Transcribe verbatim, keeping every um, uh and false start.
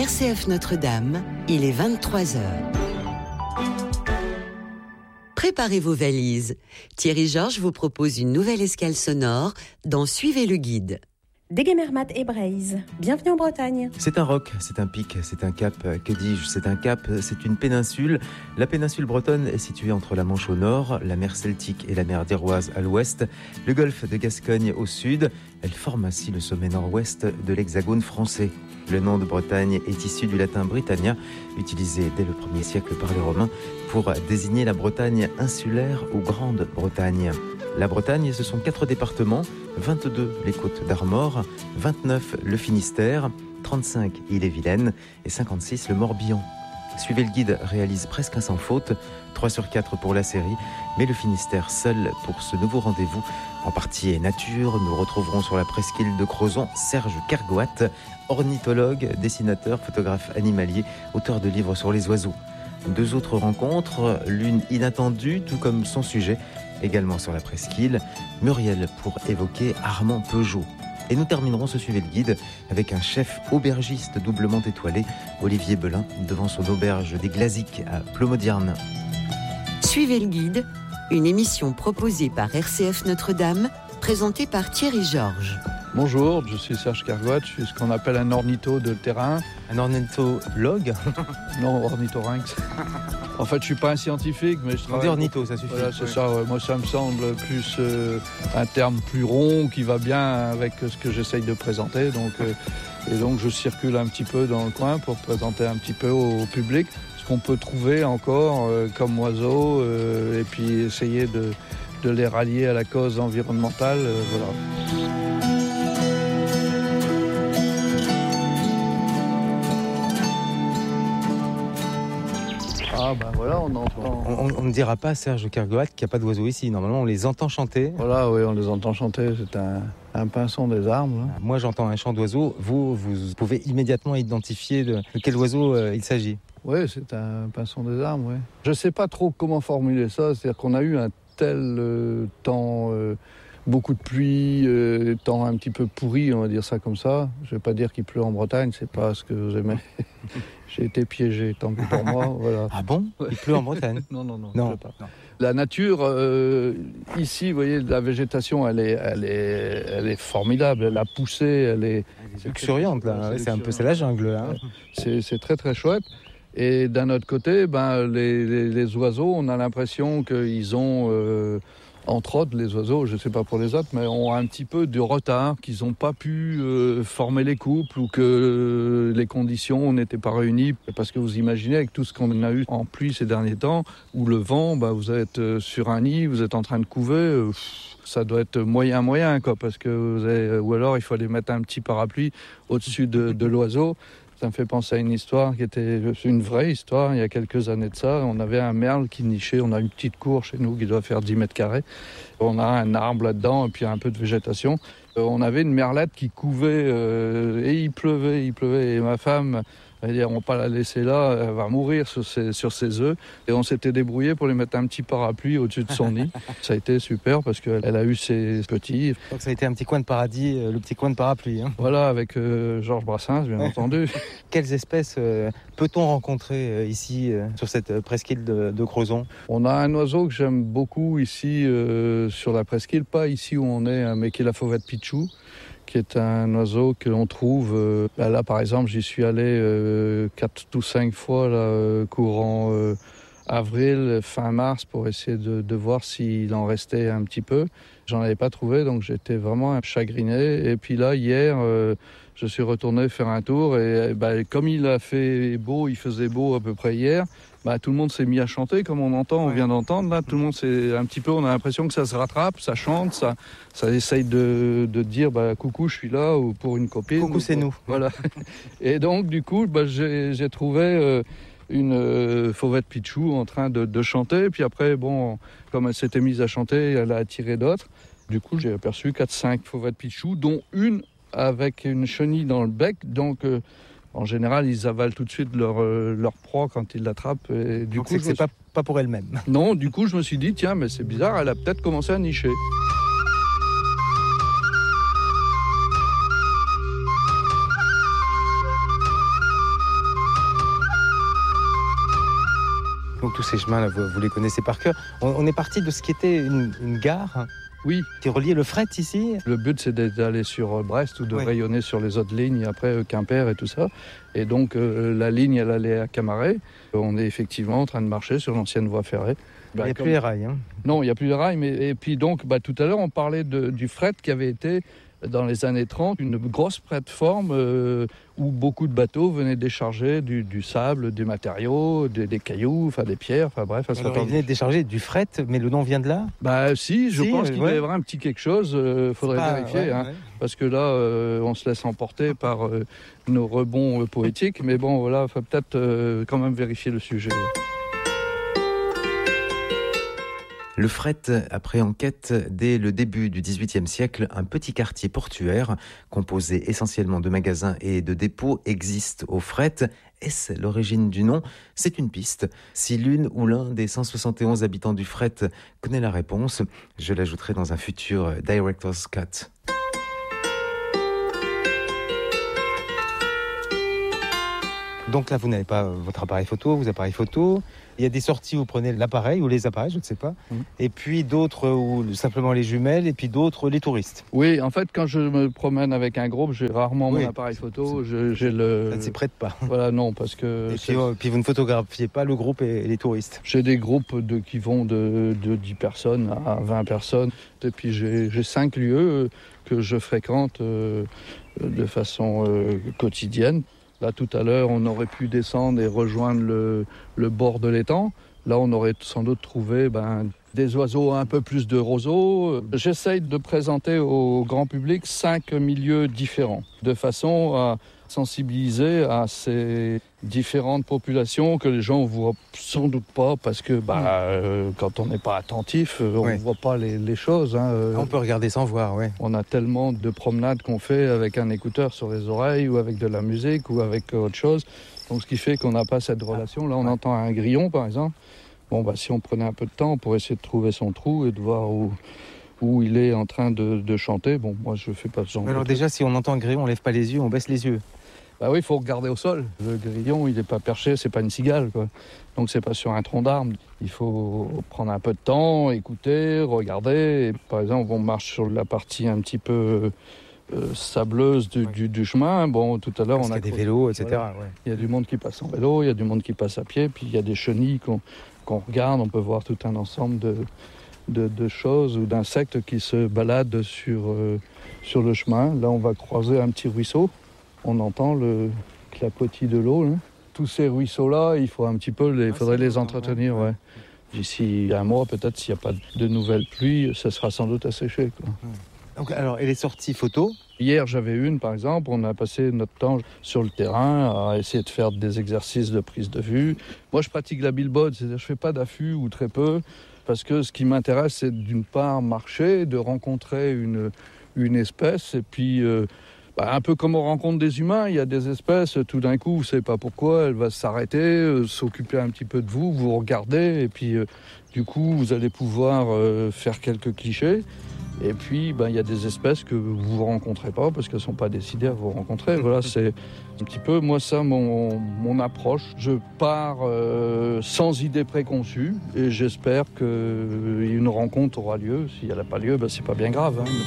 R C F Notre-Dame, il est vingt-trois heures. Préparez vos valises. Thierry Georges vous propose une nouvelle escale sonore dans Suivez le guide. Degemermat et Breise, bienvenue en Bretagne. C'est un roc, c'est un pic, c'est un cap, que dis-je, c'est un cap, c'est une péninsule. La péninsule bretonne est située entre la Manche au nord, la mer Celtique et la mer d'Iroise à l'ouest, le golfe de Gascogne au sud. Elle forme ainsi le sommet nord-ouest de l'hexagone français. Le nom de Bretagne est issu du latin Britannia, utilisé dès le premier siècle par les Romains pour désigner la Bretagne insulaire ou Grande-Bretagne. La Bretagne, ce sont quatre départements, vingt-deux les Côtes d'Armor, vingt-neuf le Finistère, trente-cinq Ille-et-Vilaine et cinquante-six le Morbihan. Suivez le guide réalise presque un sans faute, trois sur quatre pour la série, mais le Finistère seul pour ce nouveau rendez-vous. En partie nature, nous retrouverons sur la presqu'île de Crozon Serge Kergoat, ornithologue, dessinateur, photographe animalier, auteur de livres sur les oiseaux. Deux autres rencontres, l'une inattendue, tout comme son sujet, également sur la presqu'île, Muriel pour évoquer Armand Peugeot. Et nous terminerons ce Suivez le guide avec un chef aubergiste doublement étoilé, Olivier Belin, devant son auberge des Glaziques à Plomodierne. Suivez le guide, une émission proposée par R C F Notre-Dame, présentée par Thierry Georges. Bonjour, je suis Serge Kergoat, je suis ce qu'on appelle un ornitho de terrain. Un ornithologue? Non, ornithorynx. En fait, je suis pas un scientifique, mais je travaille... On dit ornitho, ça suffit. Voilà, c'est ouais. ça, ouais. Moi, ça me semble plus euh, un terme plus rond qui va bien avec ce que j'essaye de présenter. Donc, euh, et donc, je circule un petit peu dans le coin pour présenter un petit peu au, au public ce qu'on peut trouver encore euh, comme oiseaux euh, et puis essayer de, de les rallier à la cause environnementale. Euh, voilà. Ah ben voilà, on entend. On, on ne dira pas à Serge Kergoat qu'il n'y a pas d'oiseaux ici. Normalement, on les entend chanter. Voilà, oui, on les entend chanter. C'est un, un pinson des arbres. Là. Moi, j'entends un chant d'oiseau. Vous, vous pouvez immédiatement identifier de, de quel oiseau euh, il s'agit. Oui, c'est un pinson des arbres, oui. Je ne sais pas trop comment formuler ça. C'est-à-dire qu'on a eu un tel euh, temps... Euh, beaucoup de pluie, euh, temps un petit peu pourri, on va dire ça comme ça. Je ne vais pas dire qu'il pleut en Bretagne, c'est pas ce que vous aimez. J'ai été piégé, tant pis pour moi. Voilà. Ah bon? Il pleut en Bretagne? Non, non, non. non. Il pleut pas. Non. La nature, euh, ici, vous voyez, la végétation, elle est, elle est, elle est formidable. Elle a poussé, elle est... C'est luxuriante, là. C'est, c'est un peu, c'est la jungle, là. C'est, c'est très, très chouette. Et d'un autre côté, ben, les, les, les oiseaux, on a l'impression qu'ils ont... Euh, entre autres, les oiseaux, je ne sais pas pour les autres, mais ont un petit peu de retard, qu'ils n'ont pas pu euh, former les couples ou que euh, les conditions n'étaient pas réunies. Parce que vous imaginez, avec tout ce qu'on a eu en pluie ces derniers temps, où le vent, bah, vous êtes euh, sur un nid, vous êtes en train de couver, euh, ça doit être moyen, moyen, quoi, parce que vous avez, ou alors il faut aller mettre un petit parapluie au-dessus de, de l'oiseau. Ça me fait penser à une histoire qui était une vraie histoire. Il y a quelques années de ça, on avait un merle qui nichait. On a une petite cour chez nous qui doit faire dix mètres carrés. On a un arbre là-dedans et puis un peu de végétation. On avait une merlette qui couvait euh, et il pleuvait, il pleuvait. Et ma femme, elle dit, on ne va pas la laisser là, elle va mourir sur ses, sur ses œufs. Et on s'était débrouillé pour lui mettre un petit parapluie au-dessus de son nid. Ça a été super parce qu'elle a eu ses petits. Donc ça a été un petit coin de paradis, euh, le petit coin de parapluie. Hein. Voilà, avec euh, Georges Brassens, bien entendu. Quelles espèces euh, peut-on rencontrer euh, ici, euh, sur cette euh, presqu'île de, de Crozon? On a un oiseau que j'aime beaucoup ici, euh, sur la presqu'île, pas ici où on est, mais qui est la fauvette pitchou, qui est un oiseau que l'on trouve... Euh, là, là, par exemple, j'y suis allé euh, quatre ou cinq fois, là, euh, courant euh, avril, fin mars, pour essayer de, de voir s'il en restait un petit peu. J'en avais pas trouvé, donc j'étais vraiment chagriné. Et puis là, hier, euh, je suis retourné faire un tour. Et bah, comme il a fait beau, il faisait beau à peu près hier, bah, tout le monde s'est mis à chanter, comme on entend, on vient d'entendre. Là, tout le monde, c'est un petit peu, on a l'impression que ça se rattrape, ça chante, ça, ça essaye de, de dire bah, coucou, je suis là, ou pour une copine. Coucou, c'est pour... nous. Voilà. Et donc, du coup, bah, j'ai, j'ai trouvé euh, une euh, fauvette pitchou en train de, de chanter. Puis après, bon, comme elle s'était mise à chanter, elle a attiré d'autres. Du coup, j'ai aperçu quatre cinq fauvettes pitchou, dont une avec une chenille dans le bec. Donc, euh, en général, ils avalent tout de suite leur, euh, leur proie quand ils l'attrapent. Et du Donc coup, c'est que c'est suis... pas, pas pour elle-même. Non, du coup, je me suis dit, tiens, mais c'est bizarre, elle a peut-être commencé à nicher. Donc tous ces chemins-là, vous, vous les connaissez par cœur. On, on est parti de ce qui était une, une gare Oui. qui reliait le fret ici. Le but, c'est d'aller sur Brest ou de oui. rayonner sur les autres lignes, après Quimper et tout ça. Et donc, euh, la ligne, elle allait à Camaret. On est effectivement en train de marcher sur l'ancienne voie ferrée. Bah, il n'y a comme... plus les rails. Hein. Non, il n'y a plus les rails. Mais... Et puis donc, bah, tout à l'heure, on parlait de, du fret qui avait été, dans les années trente, une grosse plateforme euh, où beaucoup de bateaux venaient décharger du, du sable, des matériaux, des, des cailloux, enfin des pierres, enfin bref. Alors, ils venaient décharger du fret, mais le nom vient de là ? Bah si, je si, pense qu'il ouais. doit y avoir un petit quelque chose, il euh, faudrait pas, vérifier, ouais, hein, ouais. Parce que là, euh, on se laisse emporter par euh, nos rebonds euh, poétiques, mais bon, voilà, il faut peut-être euh, quand même vérifier le sujet. Le fret a pris en quête dès le début du dix-huitième siècle. Un petit quartier portuaire composé essentiellement de magasins et de dépôts existe au fret. Est-ce l'origine du nom ? C'est une piste. Si l'une ou l'un des cent soixante et onze habitants du fret connaît la réponse, je l'ajouterai dans un futur Director's Cut. Donc là, vous n'avez pas votre appareil photo, vos appareils photo. Il y a des sorties où vous prenez l'appareil ou les appareils, je ne sais pas. Mmh. Et puis d'autres où simplement les jumelles, et puis d'autres les touristes. Oui, en fait, quand je me promène avec un groupe, j'ai rarement oui, mon appareil photo. Je, j'ai le... Ça ne s'y prête pas. Voilà, non, parce que... Et puis, oh, puis vous ne photographiez pas le groupe et, et les touristes. J'ai des groupes de, qui vont de, de dix personnes à vingt personnes. Et puis j'ai, j'ai cinq lieux que je fréquente euh, de façon euh, quotidienne. Là, tout à l'heure, on aurait pu descendre et rejoindre le, le bord de l'étang. Là, on aurait sans doute trouvé ben, des oiseaux un peu plus de roseaux. J'essaye de présenter au grand public cinq milieux différents, de façon à sensibiliser à ces différentes populations que les gens ne voient sans doute pas, parce que bah, euh, quand on n'est pas attentif, on ne oui. voit pas les, les choses. Hein. On peut regarder sans voir, oui. On a tellement de promenades qu'on fait avec un écouteur sur les oreilles, ou avec de la musique, ou avec autre chose. Donc, ce qui fait qu'on n'a pas cette relation. Là, on ouais. entend un grillon, par exemple. Bon, bah, si on prenait un peu de temps, on pourrait essayer de trouver son trou et de voir où... où il est en train de, de chanter. Bon, moi, je ne fais pas ce genre de Alors truc. déjà, si on entend un grillon, on ne lève pas les yeux, on baisse les yeux. Bah oui, il faut regarder au sol. Le grillon, il n'est pas perché, c'est pas une cigale, quoi. Donc c'est pas sur un tronc d'arbre. Il faut prendre un peu de temps, écouter, regarder. Et, par exemple, on marche sur la partie un petit peu euh, sableuse du, ouais. du, du chemin. Bon, tout à l'heure, Parce on a... Il y a des vélos, et cetera. Voilà. Ouais. Il y a du monde qui passe en vélo, il y a du monde qui passe à pied, puis il y a des chenilles qu'on, qu'on regarde. On peut voir tout un ensemble de, de, de choses ou d'insectes qui se baladent sur, euh, sur le chemin. Là, on va croiser un petit ruisseau. On entend le clapotis de l'eau. Là. Tous ces ruisseaux-là, il faut un petit peu, il faudrait les entretenir. Ouais. D'ici un mois, peut-être, s'il n'y a pas de nouvelles pluies, ça sera sans doute asséché. Quoi. Donc, alors, et les sorties photos ? Hier, j'avais une, par exemple. On a passé notre temps sur le terrain à essayer de faire des exercices de prise de vue. Moi, je pratique la billboard, c'est-à-dire que je ne fais pas d'affût ou très peu, parce que ce qui m'intéresse, c'est d'une part marcher, de rencontrer une, une espèce, et puis... Euh, Bah, un peu comme on rencontre des humains, il y a des espèces, tout d'un coup, vous ne savez pas pourquoi, elle va s'arrêter, euh, s'occuper un petit peu de vous, vous regardez, et puis euh, du coup, vous allez pouvoir euh, faire quelques clichés. Et puis, ben, il y a des espèces que vous ne rencontrez pas parce qu'elles ne sont pas décidées à vous rencontrer. Voilà, c'est un petit peu, moi, ça, mon, mon approche. Je pars euh, sans idée préconçue et j'espère qu'une rencontre aura lieu. Si elle n'a pas lieu, ben, ce n'est pas bien grave. Hein.